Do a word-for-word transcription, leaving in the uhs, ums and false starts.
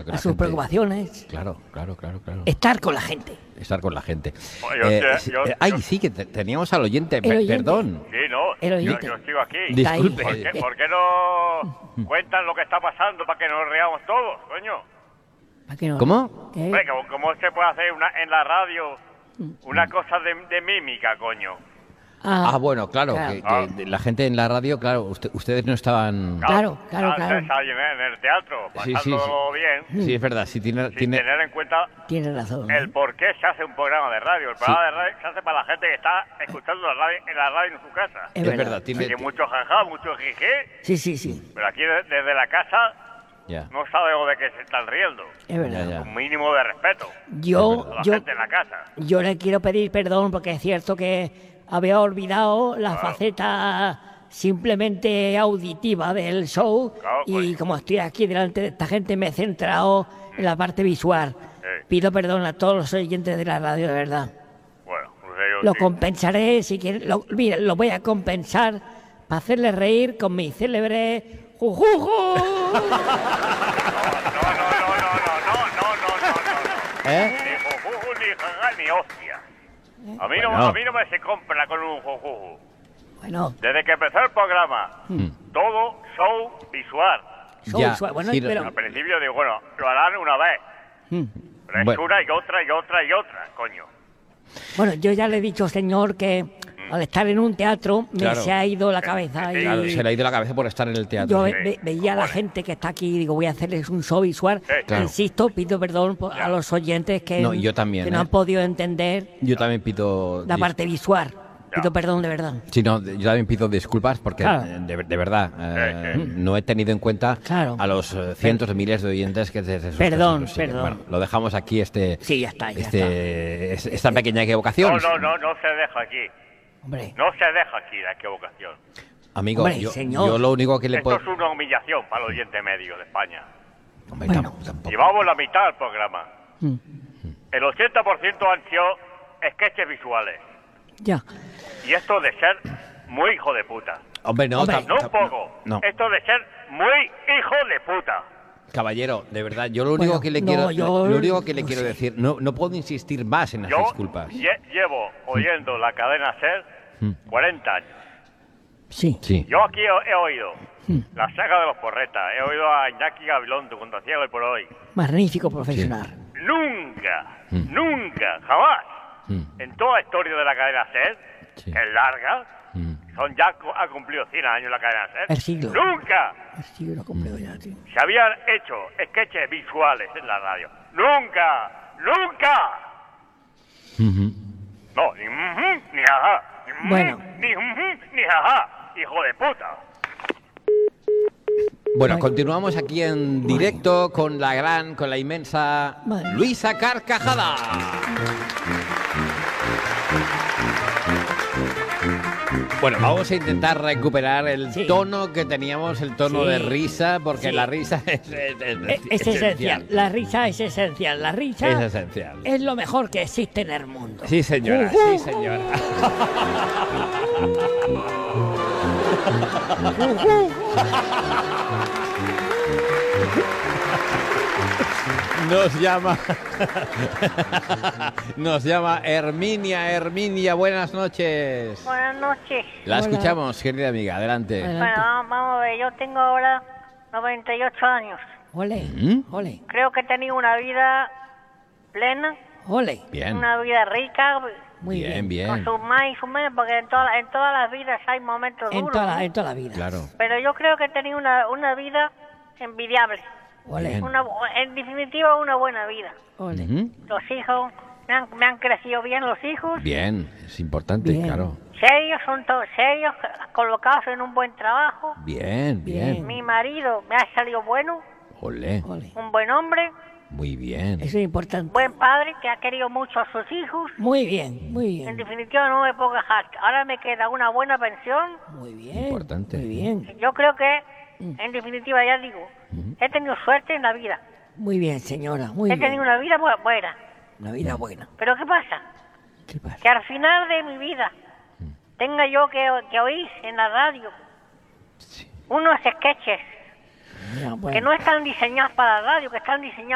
que a la sus gente- preocupaciones. Claro, claro, claro, claro. Estar con la gente. Estar con la gente. Oye, yo Eh, sé- sí, yo- eh, ay, yo- sí, que te- teníamos al oyente. El per- oyente. Perdón. Sí, no, El yo, oyente. yo sigo aquí. Está ahí. Disculpe. ¿Por qué, por qué no cuentan lo que está pasando para que nos reamos todos, coño? ¿Para qué no? ¿Cómo? ¿Qué? Hombre, ¿cómo, cómo se puede hacer una, en la radio Mm. una cosa de, de mímica, coño? Ah, bueno, claro, claro. que, que la gente en la radio, claro, usted- ustedes no estaban... Claro, claro, Antes claro. ahí en en el teatro, Sí, sí, pasándolo bien, Sí, es verdad, sí tiene... sin tiene... tener en cuenta Tienes razón. el por qué se hace un programa de radio. El programa de radio se hace para la gente que está escuchando la radio, en la radio en su casa. Es Es verdad. verdad, tiene... Aquí mucho jaja, mucho jijé, Sí, sí, sí. pero aquí de- desde la casa Ya. no sabemos de qué se están riendo. Es verdad. Ya, ya. Un mínimo de respeto Yo, a la yo, gente en la casa. yo le quiero pedir perdón porque es cierto que había olvidado la faceta simplemente auditiva del show Claro, y pues. como estoy aquí delante de esta gente me he centrado en la parte visual. Sí. Pido perdón a todos los oyentes de la radio, de verdad. Bueno, no sé yo Lo sí. compensaré si quieren. Lo, mira, lo voy a compensar para hacerles reír con mi célebre jujuju. No, no, no, no, no, no, no, no, no, no. ¿Eh? Ni jujuju, ni jaja, ni hostia. A mí, no, Bueno. a mí no me se compra con un jujuju. Bueno, Desde que empezó el programa, todo show visual. show Ya, visual. Bueno, sí, pero Al principio digo, bueno, lo harán una vez. Mm. Pero es Bueno. una y otra y otra y otra, coño. bueno, yo ya le he dicho, señor, que al estar en un teatro me Claro. se ha ido la cabeza y Claro, se le ha ido la cabeza por estar en el teatro. yo sí. ve- ve- veía a la gente que está aquí y digo, voy a hacerles un show visual. Sí, claro. Insisto, pido perdón por- a los oyentes que, No, y yo también, que no ¿eh? han podido entender Yo también pido... la dis- parte visual. Pido perdón de verdad. Sí, no, yo también pido disculpas porque, Claro. eh, de, de verdad, eh, Sí, no he tenido en cuenta Claro. a los eh, cientos de miles de oyentes que desde sus Perdón, casas nos siguen. perdón. Bueno, lo dejamos aquí, este, Sí, ya está, ya este, es- esta pequeña equivocación. No, no, no, no se deja aquí. Hombre, No se deja aquí la equivocación. Amigo, Hombre, yo, señor. yo lo único que le Esto puedo... es una humillación para el oyente medio de España. Hombre, Bueno. tam- tampoco. Llevamos la mitad del programa. Mm. El ochenta por ciento han sido sketches visuales. ya. Y esto de ser muy hijo de puta. Hombre, no, Hombre. tam- No un tam- poco. No, Esto de ser muy hijo de puta. caballero, de verdad, yo lo único Bueno, que le no, quiero, yo- lo único que le no quiero sé. decir, no, no puedo insistir más en las Yo disculpas. lle- llevo oyendo la cadena SER Mm. cuarenta años. Sí. Sí. Yo aquí he, he oído Mm. la saga de los porretas, he oído a Iñaki Gabilondo cuando hacía hoy por hoy. Magnífico profesional. Nunca, Mm. nunca, jamás, Mm. en toda la historia de la cadena SER, Sí. que es larga, Mm. son ya co- ha cumplido cien años la cadena SER. El siglo. Nunca Sí, lo comprendo ya, tío. se habían hecho sketches visuales en la radio. Nunca, nunca. Ujú. No, ni ujú, ni ajá. Ni ujú, Bueno. Ni ujú, ni ajá. Hijo de puta. Bueno, Ay. continuamos aquí en directo con la gran, con la inmensa Madre. Luisa Carcajada. Bueno, vamos a intentar recuperar el Sí. tono que teníamos, el tono Sí. de risa, porque Sí. la risa es, es- es- Es, es esencial. La risa es esencial. La risa Es esencial. es lo mejor que existe en el mundo. Sí, señora, Ujú. sí, señora. Nos llama. Nos llama Herminia. Herminia, buenas noches. Buenas noches. La Hola. escuchamos, querida amiga. Adelante. Adelante. Bueno, vamos vamos a ver, yo tengo ahora noventa y ocho años. Ole, ¿Mm? ole, Creo que he tenido una vida plena, ole. Bien. una vida rica, Muy Bien, bien. bien. con sus más y sus menos, porque en, toda- en todas las vidas hay momentos En duros. toda, la, ¿no? en toda la vida. Claro. Pero yo creo que he tenido una, una vida envidiable. Ole, Bien. Una, bu- en definitiva, una buena vida. ole. Ujú. Los hijos, me han, me han crecido bien los hijos. Bien, es importante, Bien. claro. Serios, son todos serios, colocados en un buen trabajo. Bien, bien. Bien. Mi marido me ha salido bueno, Olé, Ole. un buen hombre, muy bien. Eso es importante. buen padre que ha querido mucho a sus hijos. Muy bien, muy En bien. definitiva, no me puedo quejar. Ahora me queda una buena pensión. Muy bien. Importante. Muy bien. Yo creo que, en definitiva, ya digo, he tenido suerte en la vida. Muy bien, señora. Muy He bien. tenido una vida bu- buena. Una vida buena. Pero ¿qué pasa? ¿Qué pasa? Que al final de mi vida tenga yo que, que oír en la radio unos sketches Mira, que bueno. no están diseñados para la radio, que están diseñados